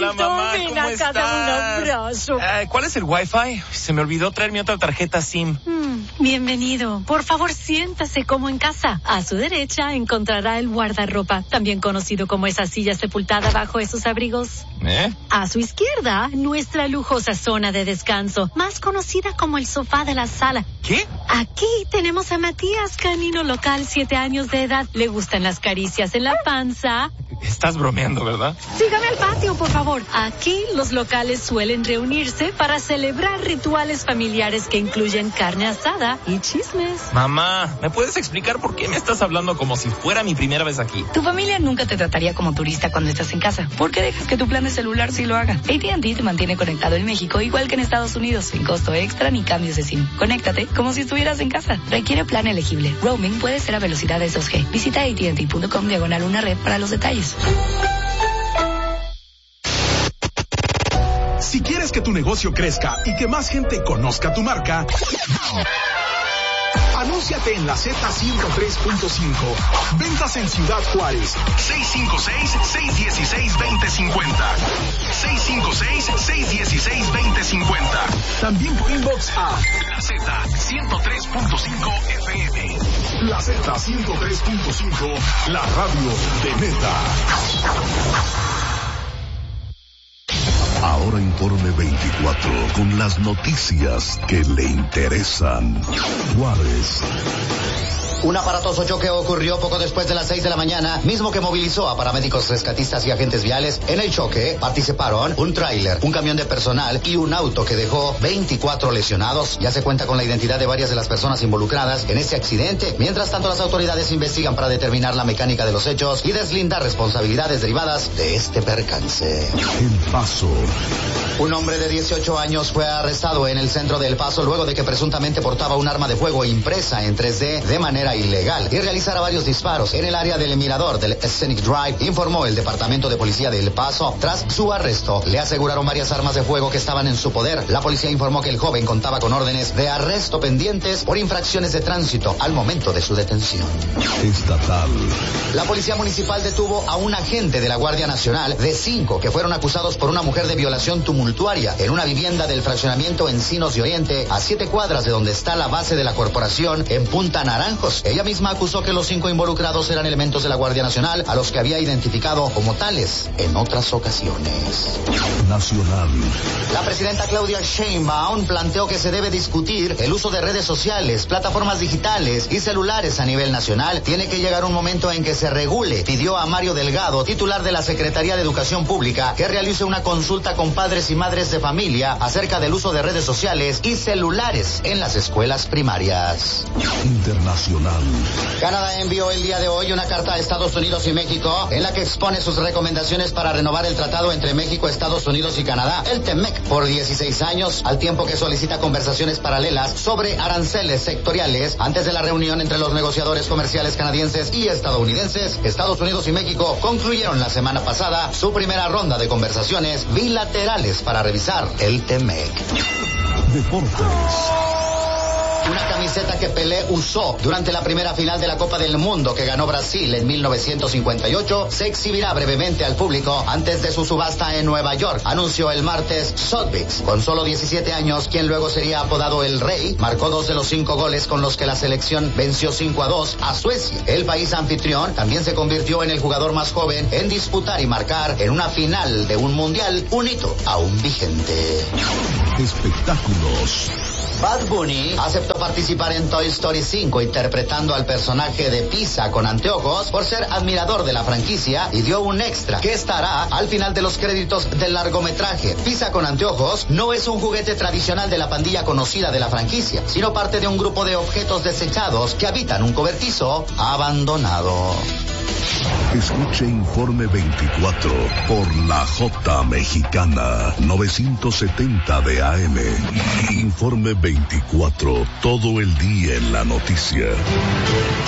Hola, mamá, ven ¿cómo acá, dame un estás? abrazo. ¿Cuál es el Wi-Fi? Se me olvidó traer mi otra tarjeta SIM. Bienvenido. Por favor, siéntase como en casa. A su derecha encontrará el guardarropa, también conocido como esa silla sepultada bajo esos abrigos. A su izquierda, nuestra lujosa zona de descanso, más conocida como el sofá de la sala. ¿Qué? Aquí tenemos a Matías, canino local, 7 años de edad. Le gustan las caricias en la panza. Estás bromeando, ¿verdad? Sígame al patio, por favor. Aquí los locales suelen reunirse para celebrar rituales familiares que incluyen carne asada y chismes. Mamá, ¿me puedes explicar por qué me estás hablando como si fuera mi primera vez aquí? Tu familia nunca te trataría como turista cuando estás en casa. ¿Por qué dejas que tu plan de celular sí lo haga? AT&T te mantiene conectado en México igual que en Estados Unidos, sin costo extra ni cambios de SIM. Conéctate como si estuvieras en casa. Requiere plan elegible. Roaming puede ser a velocidades 2G. Visita AT&T.com/una red para los detalles. Si quieres que tu negocio crezca y que más gente conozca tu marca, anúnciate en la Z103.5. Ventas en Ciudad Juárez. 656-616-2050. 656-616-2050. También por inbox a la Z103.5 FM. La Z103.5, la radio de Neta. Ahora Informe 24, con las noticias que le interesan. Juárez. Un aparatoso choque ocurrió poco después de las 6 de la mañana, mismo que movilizó a paramédicos rescatistas y agentes viales. En el choque participaron un tráiler, un camión de personal y un auto que dejó 24 lesionados. Ya se cuenta con la identidad de varias de las personas involucradas en este accidente. Mientras tanto, las autoridades investigan para determinar la mecánica de los hechos y deslindar responsabilidades derivadas de este percance. El Paso. Un hombre de 18 años fue arrestado en el centro de El Paso luego de que presuntamente portaba un arma de fuego impresa en 3D de manera ilegal y realizara varios disparos en el área del mirador del Scenic Drive, informó el Departamento de Policía de El Paso. Tras su arresto, le aseguraron varias armas de fuego que estaban en su poder. La policía informó que el joven contaba con órdenes de arresto pendientes por infracciones de tránsito al momento de su detención. Estatal. La Policía Municipal detuvo a un agente de la Guardia Nacional de 5 que fueron acusados por una mujer de violación tumultuaria en una vivienda del fraccionamiento Encinos de Oriente, a 7 cuadras de donde está la base de la corporación en Punta Naranjos. Ella misma acusó que los 5 involucrados eran elementos de la Guardia Nacional, a los que había identificado como tales en otras ocasiones. Nacional. La presidenta Claudia Sheinbaum planteó que se debe discutir el uso de redes sociales, plataformas digitales y celulares a nivel nacional. Tiene que llegar un momento en que se regule. Pidió a Mario Delgado, titular de la Secretaría de Educación Pública, que realice una consulta con padres y madres de familia acerca del uso de redes sociales y celulares en las escuelas primarias. Internacional. Canadá envió el día de hoy una carta a Estados Unidos y México en la que expone sus recomendaciones para renovar el tratado entre México, Estados Unidos y Canadá, el TEMEC, por 16 años, al tiempo que solicita conversaciones paralelas sobre aranceles sectoriales. Antes de la reunión entre los negociadores comerciales canadienses y estadounidenses, Estados Unidos y México concluyeron la semana pasada su primera ronda de conversaciones bilaterales para revisar el TEMEC. Deportes. Una camiseta que Pelé usó durante la primera final de la Copa del Mundo que ganó Brasil en 1958 se exhibirá brevemente al público antes de su subasta en Nueva York, anunció el martes Sotheby's. Con solo 17 años, quien luego sería apodado el Rey, marcó 2 de los 5 goles con los que la selección venció 5-2 a Suecia. El país anfitrión también se convirtió en el jugador más joven en disputar y marcar en una final de un mundial, un hito aún vigente. Espectáculos. Bad Bunny aceptó participar en Toy Story 5 interpretando al personaje de Pisa con anteojos por ser admirador de la franquicia y dio un extra que estará al final de los créditos del largometraje. Pisa con anteojos no es un juguete tradicional de la pandilla conocida de la franquicia, sino parte de un grupo de objetos desechados que habitan un cobertizo abandonado. Escuche Informe 24 por la J Mexicana 970 de AM. Informe 24, todo el día en la noticia.